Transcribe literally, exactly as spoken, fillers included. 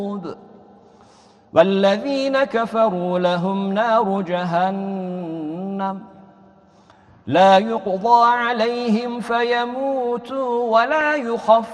والذين كفروا لهم نار جهنم لا يقضى عليهم فيموتوا ولا يخفف